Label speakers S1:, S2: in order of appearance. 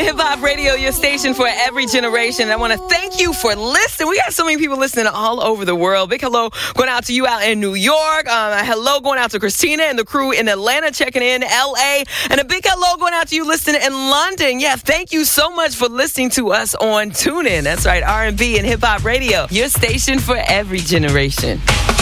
S1: Hip Hop Radio, your station for every generation. I want to thank you for listening. We got so many people listening all over the world. Big hello going out to you out in New York. Hello going out to Christina and the crew in Atlanta checking in, LA. And a big hello going out to you listening in London. Yeah, thank you so much for listening to us on TuneIn. That's right, R&B and Hip Hop Radio, your station for every generation.